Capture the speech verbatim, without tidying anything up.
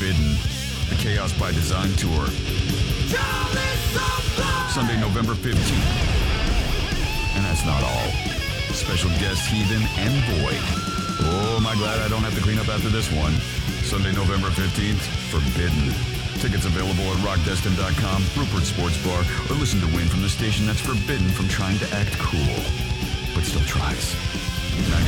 Forbidden, the Chaos by Design Tour. Sunday, November fifteenth. And that's not all. Special guest Heathen and Void. Oh, am I glad I don't have to clean up after this one. Sunday, November fifteenth, Forbidden. Tickets available at rock destin dot com, Rupert Sports Bar, or listen to Win from the station that's forbidden from trying to act cool, but still tries.